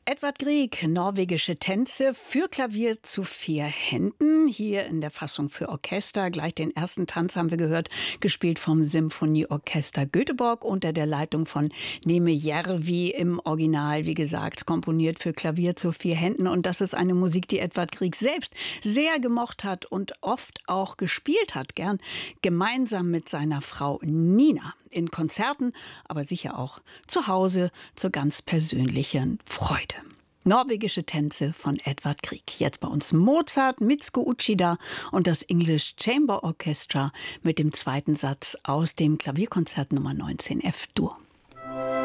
Edvard Grieg, norwegische Tänze für Klavier zu 4 Händen. Hier in der Fassung für Orchester. Gleich den ersten Tanz haben wir gehört, gespielt vom Symphonieorchester Göteborg unter der Leitung von Neme Järvi im Original, wie gesagt, komponiert für Klavier zu 4 Händen. Und das ist eine Musik, die Edvard Grieg selbst sehr gemocht hat und oft auch gespielt hat, gern gemeinsam mit seiner Frau Nina. In Konzerten, aber sicher auch zu Hause zur ganz persönlichen Freude. Norwegische Tänze von Edvard Grieg. Jetzt bei uns Mozart, Mitsuko Uchida und das English Chamber Orchestra mit dem zweiten Satz aus dem Klavierkonzert Nummer 19 F-Dur.